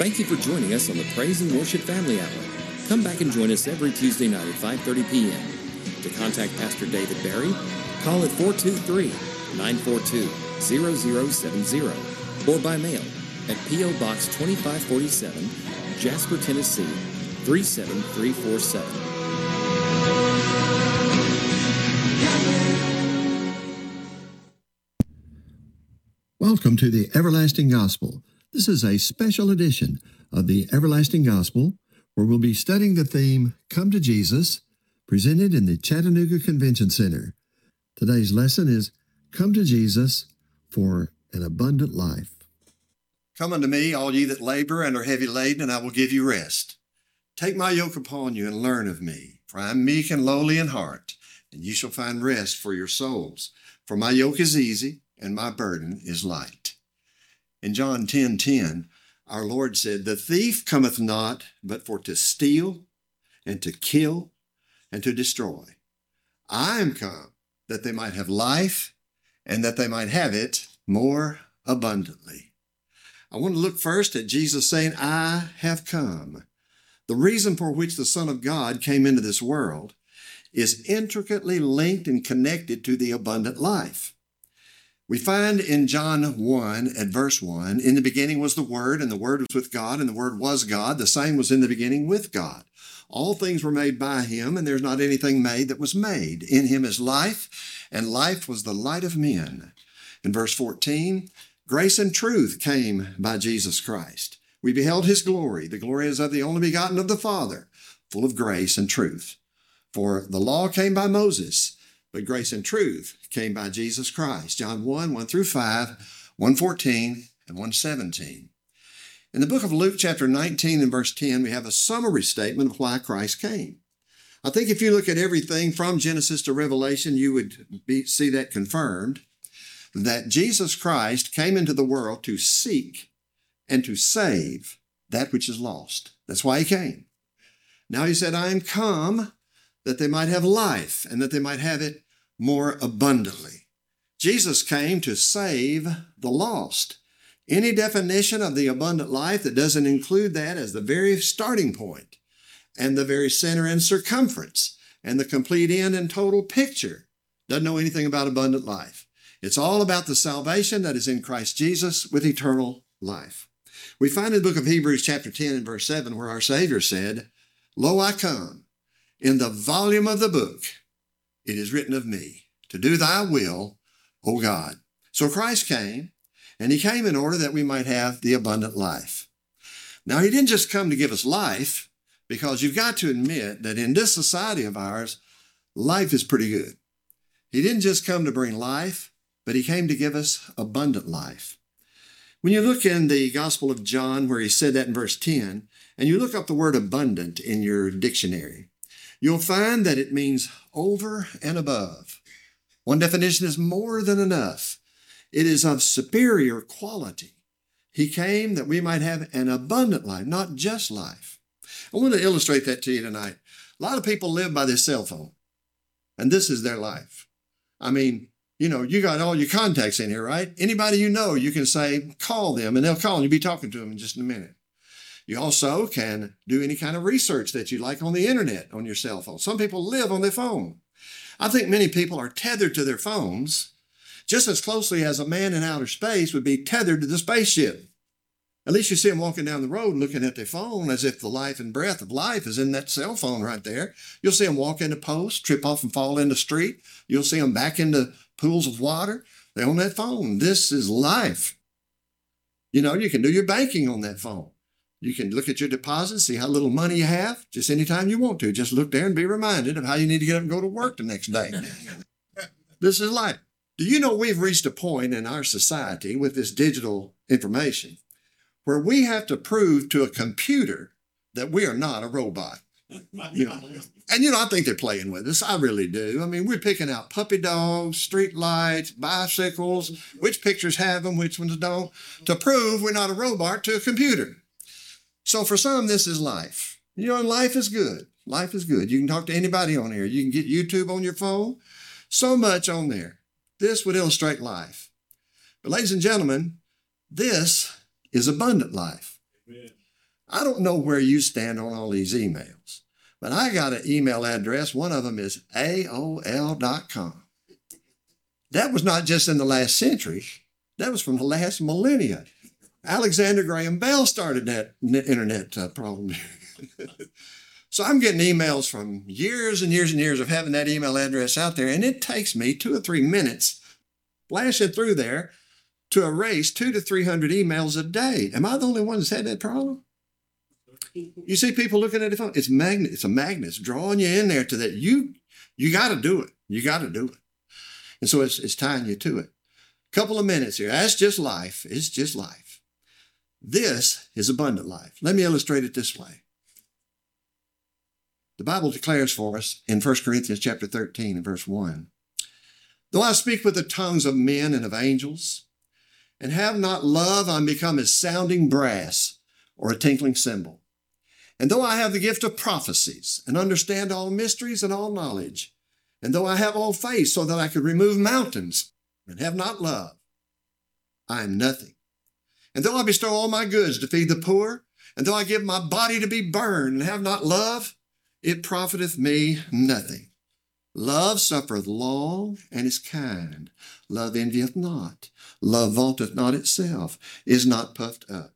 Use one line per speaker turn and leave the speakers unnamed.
Thank you for joining us on the Praise and Worship Family Hour. Come back and join us every Tuesday night at 5:30 p.m. To contact Pastor David Barry, call at 423-942-0070 or by mail at P.O. Box 2547, Jasper, Tennessee, 37347.
Welcome to the Everlasting Gospel. This is a special edition of the Everlasting Gospel where we'll be studying the theme, Come to Jesus, presented in the Chattanooga Convention Center. Today's lesson is, Come to Jesus for an Abundant Life.
Come unto me, all ye that labor and are heavy laden, and I will give you rest. Take my yoke upon you and learn of me, for I am meek and lowly in heart, and you shall find rest for your souls. For my yoke is easy, and my burden is light. In John 10:10, our Lord said, The thief cometh not, but for to steal, and to kill, and to destroy. I am come, that they might have life, and that they might have it more abundantly. I want to look first at Jesus saying, I have come. The reason for which the Son of God came into this world is intricately linked and connected to the abundant life. We find in John 1 at verse 1, in the beginning was the Word, and the Word was with God, and the Word was God. The same was in the beginning with God. All things were made by him, and there's not anything made that was made. In him is life, and life was the light of men. In verse 14, grace and truth came by Jesus Christ. We beheld his glory. The glory is of the only begotten of the Father, full of grace and truth. For the law came by Moses, but grace and truth came by Jesus Christ. John 1, 1 through 5, 1:14, and 1:17. In the book of Luke, chapter 19 and verse 10, we have a summary statement of why Christ came. I think if you look at everything from Genesis to Revelation, you would see that confirmed, that Jesus Christ came into the world to seek and to save that which is lost. That's why he came. Now he said, I am come that they might have life and that they might have it more abundantly. Jesus came to save the lost. Any definition of the abundant life that doesn't include that as the very starting point and the very center and circumference and the complete end and total picture doesn't know anything about abundant life. It's all about the salvation that is in Christ Jesus with eternal life. We find in the book of Hebrews chapter 10 and verse 7 where our Savior said, Lo, I come. In the volume of the book, it is written of me, to do thy will, O God. So Christ came, and he came in order that we might have the abundant life. Now, he didn't just come to give us life, because you've got to admit that in this society of ours, life is pretty good. He didn't just come to bring life, but he came to give us abundant life. When you look in the Gospel of John, where he said that in verse 10, and you look up the word abundant in your dictionary, you'll find that it means over and above. One definition is more than enough. It is of superior quality. He came that we might have an abundant life, not just life. I want to illustrate that to you tonight. A lot of people live by their cell phone, and this is their life. I mean, you got all your contacts in here, right? Anybody you know, you can say, call them, and they'll call, and you'll be talking to them in just a minute. You also can do any kind of research that you like on the internet on your cell phone. Some people live on their phone. I think many people are tethered to their phones just as closely as a man in outer space would be tethered to the spaceship. At least you see them walking down the road looking at their phone as if the life and breath of life is in that cell phone right there. You'll see them walk into posts, trip off and fall in the street. You'll see them back into pools of water. They're on that phone. This is life. You can do your banking on that phone. You can look at your deposits, see how little money you have, just anytime you want to. Just look there and be reminded of how you need to get up and go to work the next day. This is life. Do you know we've reached a point in our society with this digital information where we have to prove to a computer that we are not a robot? I think they're playing with us. I really do. I mean, we're picking out puppy dogs, street lights, bicycles, which pictures have them, which ones don't, to prove we're not a robot to a computer. So for some, this is life. And life is good. Life is good. You can talk to anybody on here. You can get YouTube on your phone. So much on there. This would illustrate life. But ladies and gentlemen, this is abundant life. Amen. I don't know where you stand on all these emails, but I got an email address. One of them is AOL.com. That was not just in the last century. That was from the last millennia. Alexander Graham Bell started that internet problem. So I'm getting emails from years and years and years of having that email address out there, and it takes me 2 or 3 minutes flashing through there to erase 200 to 300 emails a day. Am I the only one that's had that problem? You see people looking at the phone. It's a magnet. It's drawing you in there to that. You got to do it. You got to do it. And so it's tying you to it. Couple of minutes here. That's just life. It's just life. This is abundant life. Let me illustrate it this way. The Bible declares for us in 1 Corinthians chapter 13 and verse 1, though I speak with the tongues of men and of angels, and have not love, I'm become as sounding brass or a tinkling cymbal. And though I have the gift of prophecies and understand all mysteries and all knowledge, and though I have all faith so that I could remove mountains and have not love, I am nothing. And though I bestow all my goods to feed the poor, and though I give my body to be burned and have not love, it profiteth me nothing. Love suffereth long and is kind. Love envieth not. Love vaunteth not itself, is not puffed up,